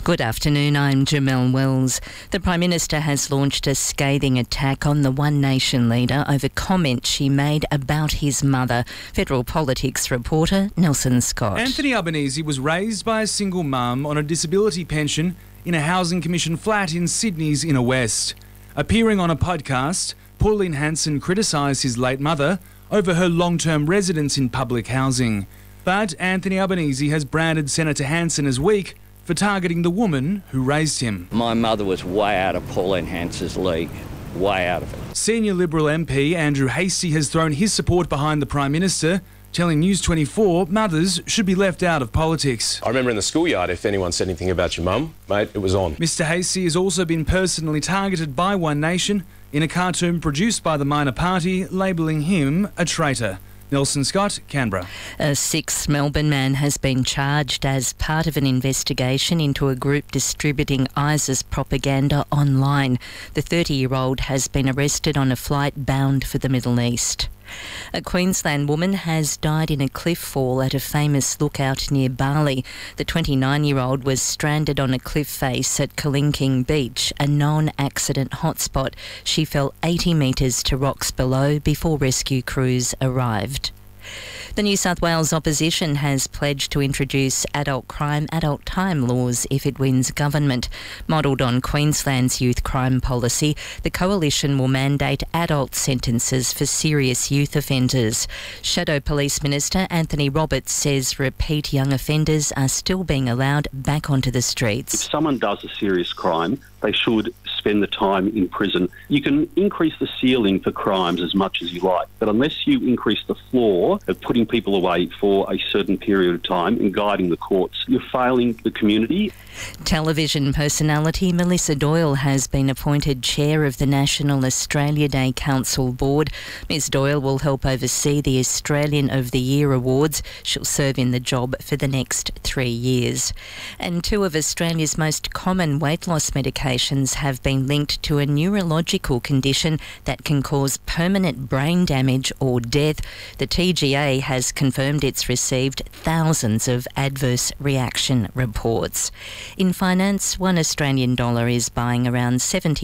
Good afternoon, I'm Jamelle Wells. The Prime Minister has launched a scathing attack on the One Nation leader over comments she made about his mother. Federal Politics reporter Nelson Scott. Anthony Albanese was raised by a single mum on a disability pension in a Housing Commission flat in Sydney's Inner West. Appearing on a podcast, Pauline Hanson criticised his late mother over her long-term residence in public housing. But Anthony Albanese has branded Senator Hanson as weak for targeting the woman who raised him. My mother was way out of Pauline Hanson's league, way out of it. Senior Liberal MP Andrew Hastie has thrown his support behind the Prime Minister, telling News 24 mothers should be left out of politics. I remember in the schoolyard, if anyone said anything about your mum, mate, it was on. Mr Hastie has also been personally targeted by One Nation in a cartoon produced by the minor party, labelling him a traitor. Nelson Scott, Canberra. A sixth Melbourne man has been charged as part of an investigation into a group distributing ISIS propaganda online. The 30-year-old has been arrested on a flight bound for the Middle East. A Queensland woman has died in a cliff fall at a famous lookout near Bali. The 29-year-old was stranded on a cliff face at Kalinking Beach, a known accident hotspot. She fell 80 metres to rocks below before rescue crews arrived. The New South Wales opposition has pledged to introduce adult crime, adult time laws if it wins government. Modelled on Queensland's youth crime policy, the coalition will mandate adult sentences for serious youth offenders. Shadow Police Minister Anthony Roberts says repeat young offenders are still being allowed back onto the streets. If someone does a serious crime, they should spend the time in prison. You can increase the ceiling for crimes as much as you like, but unless you increase the floor of putting people away for a certain period of time and guiding the courts, you're failing the community. Television personality Melissa Doyle has been appointed chair of the National Australia Day Council Board. Ms Doyle will help oversee the Australian of the Year awards. She'll serve in the job for the next 3 years. And two of Australia's most common weight loss medications have been linked to a neurological condition that can cause permanent brain damage or death. The TGA has confirmed it's received thousands of adverse reaction reports. In finance, $1 Australian is buying around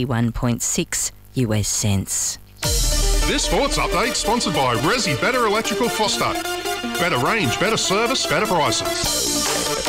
71.6 US cents. This sports update sponsored by Resi Better Electrical Foster. Better range, better service, better prices.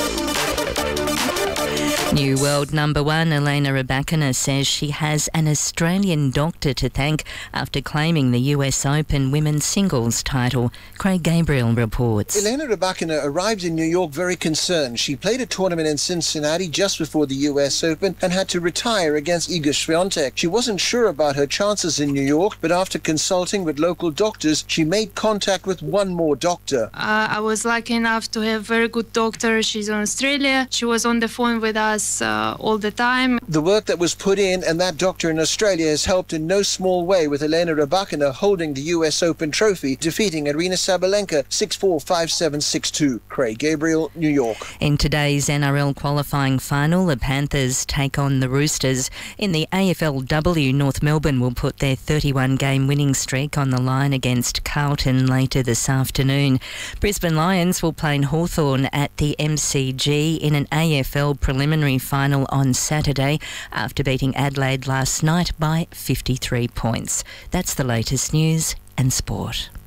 New world number one Elena Rybakina says she has an Australian doctor to thank after claiming the US Open women's singles title. Craig Gabriel reports. Elena Rybakina arrived in New York very concerned. She played a tournament in Cincinnati just before the US Open and had to retire against Iga Swiatek. She wasn't sure about her chances in New York, but after consulting with local doctors, she made contact with one more doctor. I was lucky enough to have a very good doctor. She's in Australia. She was on the phone with us all the time. The work that was put in and that doctor in Australia has helped in no small way, with Elena Rybakina holding the US Open trophy, defeating Aryna Sabalenka 6-4, 5-7, 6-2. Craig Gabriel, New York. In today's NRL qualifying final, the Panthers take on the Roosters. In the AFLW, North Melbourne will put their 31-game winning streak on the line against Carlton later this afternoon. Brisbane Lions will play Hawthorn at the MCG in an AFL preliminary final on Saturday after beating Adelaide last night by 53 points. That's the latest news and sport.